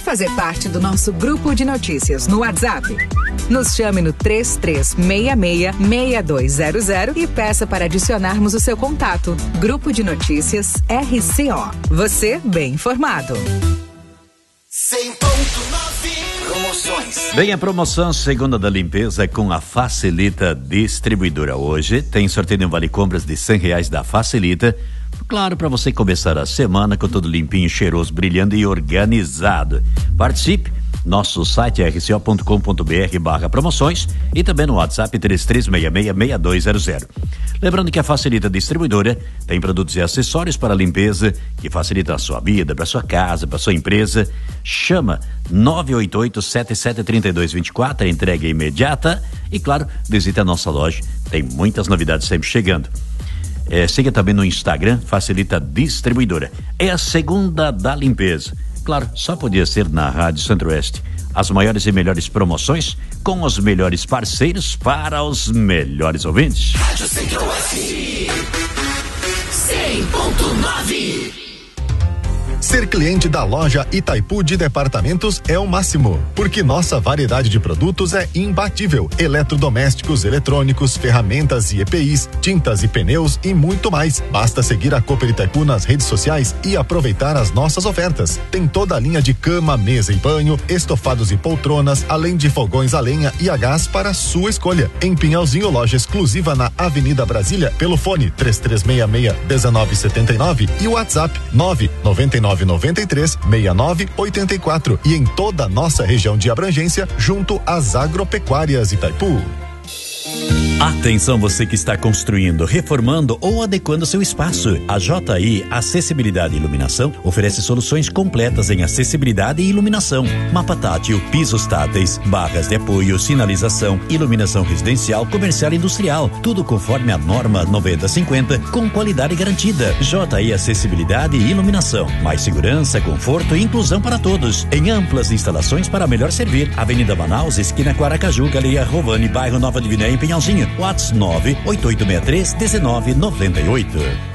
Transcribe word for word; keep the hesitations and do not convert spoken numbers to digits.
fazer parte do nosso grupo de notícias no WhatsApp? Nos chame no três três seis seis, seis dois zero zero e peça para adicionarmos o seu contato. Grupo de Notícias R C O. Você bem informado. cem ponto nove Promoções. Vem a promoção Segunda da Limpeza com a Facilita Distribuidora. Hoje tem sorteio de um vale compras de cem reais da Facilita. Claro, para você começar a semana com tudo limpinho, cheiroso, brilhando e organizado. Participe. Nosso site é r c o ponto com ponto b r barra promoções e também no WhatsApp três três seis seis, seis dois zero zero. Lembrando que a Facilita Distribuidora tem produtos e acessórios para limpeza que facilita a sua vida, para sua casa, para sua empresa. Chama nove oito oito, sete sete três dois dois quatro, entrega imediata e, claro, visite a nossa loja. Tem muitas novidades sempre chegando. É, siga também no Instagram, Facilita Distribuidora. É a Segunda da Limpeza. Claro, só podia ser na Rádio Centro-Oeste. As maiores e melhores promoções com os melhores parceiros para os melhores ouvintes. Rádio Centro-Oeste cem ponto nove. Ser cliente da loja Itaipu de Departamentos é o máximo, porque nossa variedade de produtos é imbatível. Eletrodomésticos, eletrônicos, ferramentas e E P Is, tintas e pneus e muito mais. Basta seguir a Cooper Itaipu nas redes sociais e aproveitar as nossas ofertas. Tem toda a linha de cama, mesa e banho, estofados e poltronas, além de fogões a lenha e a gás para sua escolha. Em Pinhalzinho, loja exclusiva na Avenida Brasília, pelo fone três três seis seis, um nove sete nove e o WhatsApp nove nove nove nove três, seis nove oito quatro e em toda a nossa região de abrangência, junto às agropecuárias Itaipu. Atenção, você que está construindo, reformando ou adequando seu espaço. A J I Acessibilidade e Iluminação oferece soluções completas em acessibilidade e iluminação. Mapa tátil, pisos táteis, barras de apoio, sinalização, iluminação residencial, comercial e industrial. Tudo conforme a norma noventa cinquenta, com qualidade garantida. J I Acessibilidade e Iluminação. Mais segurança, conforto e inclusão para todos. Em amplas instalações para melhor servir. Avenida Manaus, esquina com Aracaju, Galeria Rovani, bairro Nova Divinéia, em Pinhalzinho. WhatsApp nove oito oito seis três um nove nove oito.